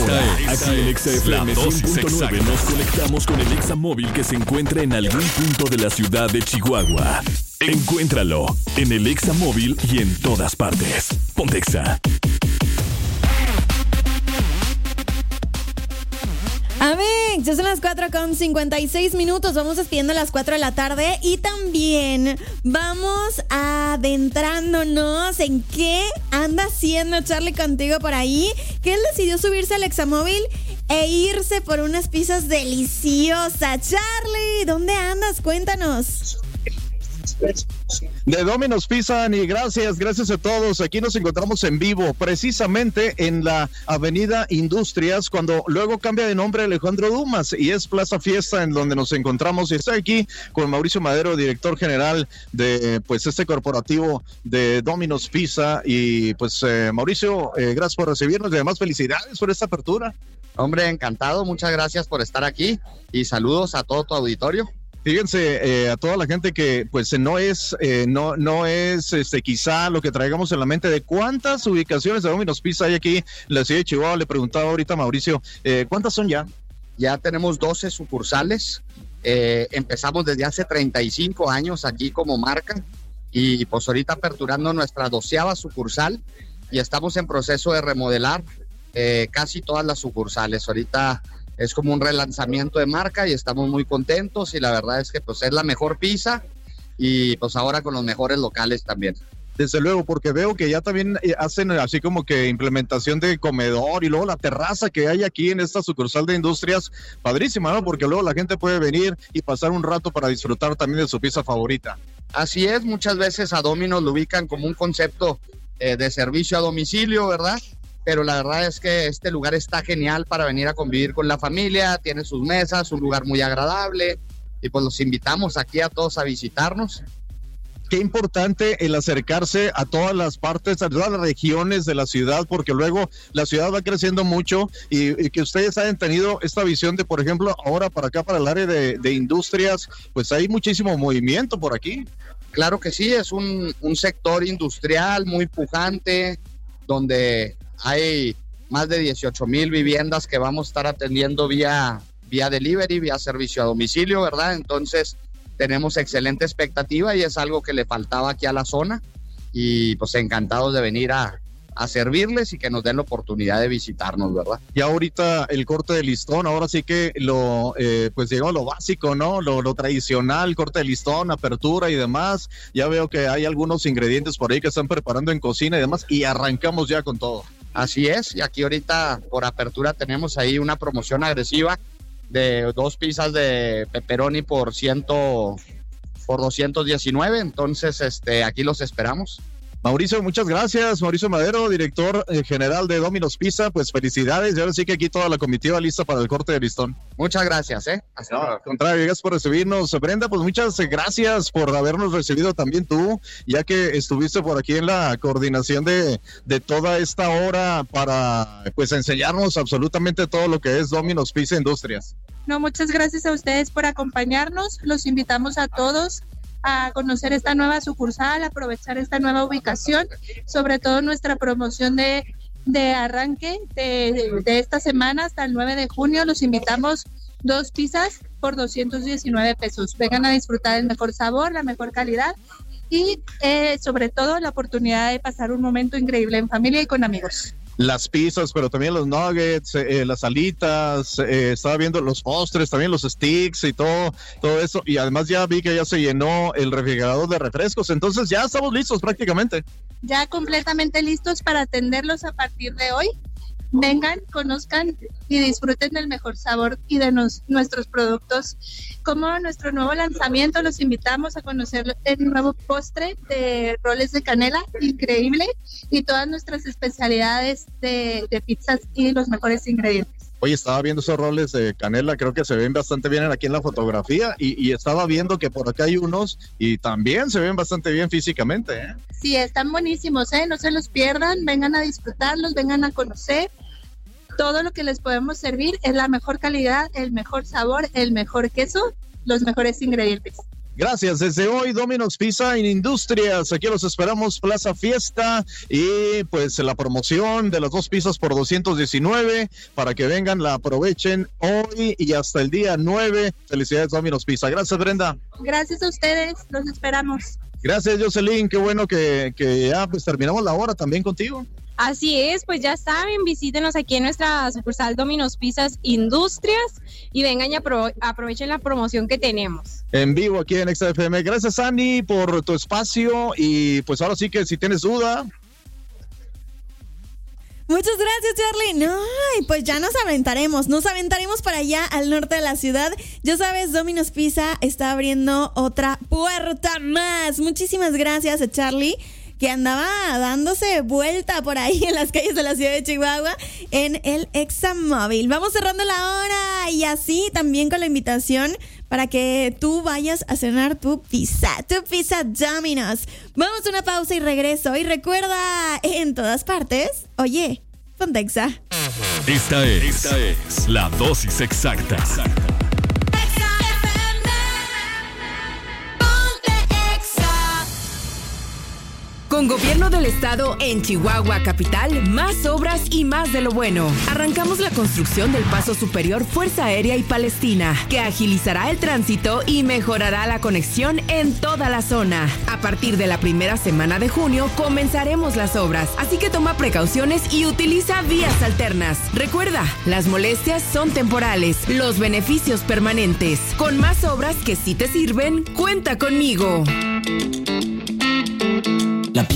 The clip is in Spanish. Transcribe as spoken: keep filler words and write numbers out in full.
Ahora, aquí en Exa F M cien punto nueve nos conectamos con el Exa móvil que se encuentra en algún punto de la ciudad de Chihuahua. Encuéntralo en el Exa móvil y en todas partes. Ponte Exa. Amén, ya son las cuatro con cincuenta y seis minutos, vamos despidiendo a las cuatro de la tarde y también vamos adentrándonos en qué anda haciendo Charlie contigo por ahí, que él decidió subirse al Examóvil e irse por unas pizzas deliciosas. Charlie, ¿dónde andas? Cuéntanos. De Domino's Pizza, y gracias, gracias a todos. Aquí nos encontramos en vivo, precisamente en la Avenida Industrias, cuando luego cambia de nombre Alejandro Dumas y es Plaza Fiesta, en donde nos encontramos. Y estoy aquí con Mauricio Madero, director general de pues este corporativo de Domino's Pizza. Y pues eh, Mauricio, eh, gracias por recibirnos y además felicidades por esta apertura. Hombre, encantado, muchas gracias por estar aquí y saludos a todo tu auditorio. Fíjense, eh, a toda la gente que pues no es, eh, no, no es este quizá lo que traigamos en la mente de cuántas ubicaciones de Domino's Pizza hay aquí en la ciudad de Chihuahua. Le preguntaba ahorita a Mauricio, eh, ¿cuántas son ya? Ya tenemos doce sucursales, eh, empezamos desde hace treinta y cinco años aquí como marca y pues ahorita aperturando nuestra doceava sucursal y estamos en proceso de remodelar eh, casi todas las sucursales. Ahorita es como un relanzamiento de marca y estamos muy contentos y la verdad es que pues es la mejor pizza y pues ahora con los mejores locales también. Desde luego, porque veo que ya también hacen así como que implementación de comedor y luego la terraza que hay aquí en esta sucursal de Industrias, padrísima, ¿no? Porque luego la gente puede venir y pasar un rato para disfrutar también de su pizza favorita. Así es, muchas veces a Domino's lo ubican como un concepto eh, de servicio a domicilio, ¿verdad? Pero la verdad es que este lugar está genial para venir a convivir con la familia, tiene sus mesas, un lugar muy agradable y pues los invitamos aquí a todos a visitarnos. Qué importante el acercarse a todas las partes, a todas las regiones de la ciudad, porque luego la ciudad va creciendo mucho y, y que ustedes hayan tenido esta visión de, por ejemplo, ahora para acá, para el área de, de industrias, pues hay muchísimo movimiento por aquí. Claro que sí, es un, un sector industrial muy pujante, donde hay más de dieciocho mil viviendas que vamos a estar atendiendo vía, vía delivery, vía servicio a domicilio, ¿verdad? Entonces tenemos excelente expectativa y es algo que le faltaba aquí a la zona y pues encantados de venir a, a servirles y que nos den la oportunidad de visitarnos, ¿verdad? Y ahorita el corte de listón, ahora sí que lo, eh, pues llegó lo básico, ¿no? Lo, lo tradicional, corte de listón, apertura y demás. Ya veo que hay algunos ingredientes por ahí que están preparando en cocina y demás y arrancamos ya con todo. Así es, y aquí ahorita por apertura tenemos ahí una promoción agresiva de dos pizzas de pepperoni por ciento, por doscientos diecinueve, entonces este, aquí los esperamos. Mauricio, muchas gracias. Mauricio Madero, director eh, general de Domino's Pizza, pues felicidades. Y ahora sí que aquí toda la comitiva lista para el corte de listón. Muchas gracias, ¿eh? Hasta no, al contrario, gracias por recibirnos. Brenda, pues muchas gracias por habernos recibido también tú, ya que estuviste por aquí en la coordinación de, de toda esta hora para pues enseñarnos absolutamente todo lo que es Domino's Pizza Industrias. No, muchas gracias a ustedes por acompañarnos. Los invitamos a todos a conocer esta nueva sucursal, aprovechar esta nueva ubicación, sobre todo nuestra promoción de, de arranque de, de esta semana hasta el nueve de junio. Los invitamos, dos pizzas por doscientos diecinueve pesos. Vengan a disfrutar el mejor sabor, la mejor calidad y eh, sobre todo la oportunidad de pasar un momento increíble en familia y con amigos. Las pizzas, pero también los nuggets, eh, las alitas, eh, estaba viendo los postres, también los sticks y todo, todo eso, y además ya vi que ya se llenó el refrigerador de refrescos, entonces ya estamos listos prácticamente. Ya completamente listos para atenderlos a partir de hoy. Vengan, conozcan y disfruten del mejor sabor y de nos, nuestros productos. Como nuestro nuevo lanzamiento, los invitamos a conocer el nuevo postre de roles de canela, increíble, y todas nuestras especialidades de, de pizzas y los mejores ingredientes. Oye, estaba viendo esos roles de canela, creo que se ven bastante bien aquí en la fotografía y, y estaba viendo que por acá hay unos y también se ven bastante bien físicamente, ¿eh? Sí, están buenísimos, ¿eh? No se los pierdan, vengan a disfrutarlos, vengan a conocer. Todo lo que les podemos servir es la mejor calidad, el mejor sabor, el mejor queso, los mejores ingredientes. Gracias. Desde hoy, Domino's Pizza en Industrias. Aquí los esperamos, Plaza Fiesta. Y pues la promoción de las dos pizzas por doscientos diecinueve. Para que vengan, la aprovechen hoy y hasta el día nueve. Felicidades, Domino's Pizza. Gracias, Brenda. Gracias a ustedes, los esperamos. Gracias, Jocelyn. Qué bueno que, que ya pues terminamos la hora también contigo. Así es, pues ya saben, visítenos aquí en nuestra sucursal Domino's Pizzas Industrias y vengan y apro- aprovechen la promoción que tenemos. En vivo aquí en X F M. Gracias, Ani, por tu espacio y pues ahora sí que si tienes duda. Muchas gracias, Charlie. No, y pues ya nos aventaremos, nos aventaremos para allá al norte de la ciudad. Ya sabes, Domino's Pizza está abriendo otra puerta más. Muchísimas gracias a Charlie, que andaba dándose vuelta por ahí en las calles de la ciudad de Chihuahua en el Examóvil. Vamos cerrando la hora y así también con la invitación para que tú vayas a cenar tu pizza, tu pizza Domino's. Vamos a una pausa y regreso. Y recuerda, en todas partes, oye, Pontexa. Esta es, Esta es la dosis exacta. Con Gobierno del Estado en Chihuahua Capital, más obras y más de lo bueno. Arrancamos la construcción del Paso Superior Fuerza Aérea y Palestina, que agilizará el tránsito y mejorará la conexión en toda la zona. A partir de la primera semana de junio comenzaremos las obras, así que toma precauciones y utiliza vías alternas. Recuerda, las molestias son temporales, los beneficios permanentes. Con más obras que sí te sirven, cuenta conmigo.